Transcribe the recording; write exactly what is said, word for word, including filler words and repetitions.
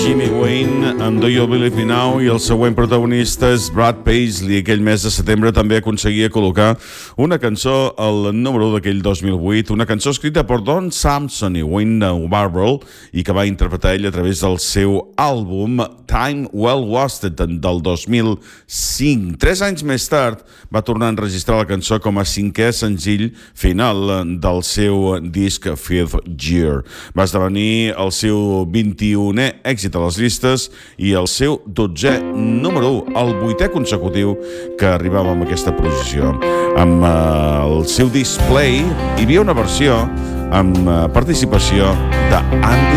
Jimmy Wayne amb Do You Believe Me Now, i el següent protagonista és Brad Paisley. Aquell mes de setembre també aconseguia col·locar una cançó al número u d'aquell dos mil vuit, una cançó escrita per Don Sampson i Wayne Barber i que va interpretar ell a través del seu àlbum Time Well Wasted del dos mil cinc. Tres anys més tard va tornar a enregistrar la cançó com a cinquè senzill final del seu disc Fifth Year. Va esdevenir el seu vint-i-unè èxit a les llistes i el seu dotzè número u, el vuitè consecutiu que arribava amb aquesta posició. Amb uh, el seu display hi havia una versió amb uh, participació d'Andy